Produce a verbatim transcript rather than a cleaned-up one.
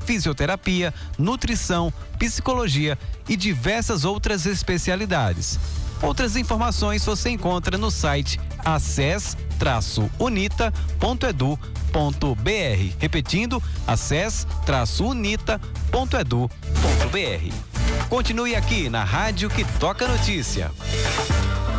fisioterapia, nutrição, psicologia e diversas outras especialidades. Outras informações você encontra no site acess traço unita ponto edu ponto br. Repetindo, acess traço unita ponto edu ponto br. Continue aqui na Rádio que Toca Notícia.